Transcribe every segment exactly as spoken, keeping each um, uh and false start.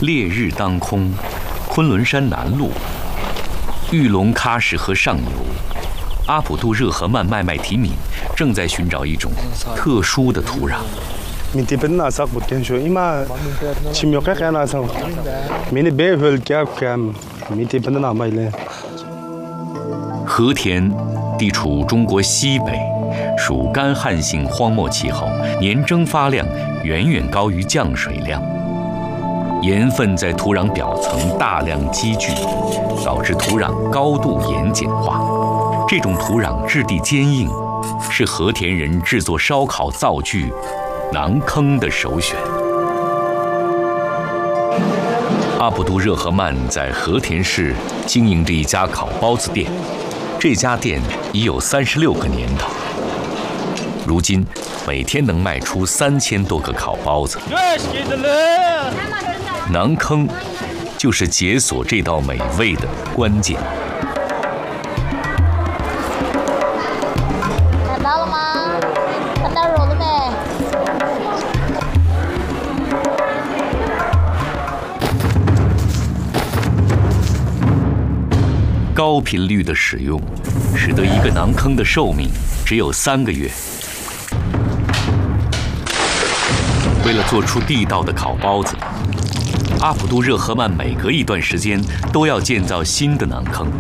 烈日当空，昆仑山南麓，玉龙喀什河上游，阿卜杜热合曼麦麦提敏正在寻找一种特殊的土壤。 Minti penna sak butken sho ima chimyoka kana sa mini be hol kya kam minti penna mai le 和田地处中国西北，属干旱性荒漠气候，年蒸发量远远高于降水量，盐分在土壤表层大量积聚，导致土壤高度盐碱化。这种土壤质地坚硬，是和田人制作烧烤灶具 馕坑的首选。阿卜杜热合曼在和田市经营着一家烤包子店，这家店已有三十六个年头，如今每天能卖出三千多个烤包子。馕坑就是解锁这道美味的关键。 高频率的使用，使得一个馕坑的寿命只有三个月。为了做出地道的烤包子，阿卜杜热合曼每隔一段时间都要建造新的馕坑。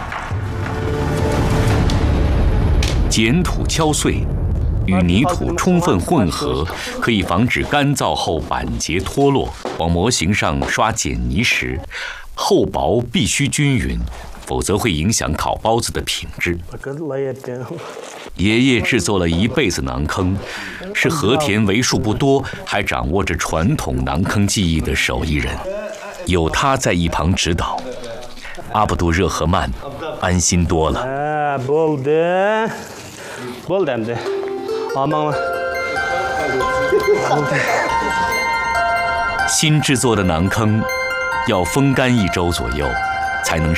碱土敲碎，与泥土充分混合，可以防止干燥后板结脱落。往模型上刷碱泥时，厚薄必须均匀。 否则会影响烤包子的品质。爷爷制作了一辈子馕坑，是和田为数不多还掌握着传统馕坑技艺的手艺人。有他在一旁指导，阿卜杜热合曼安心多了。新制作的馕坑要风干一周左右，才能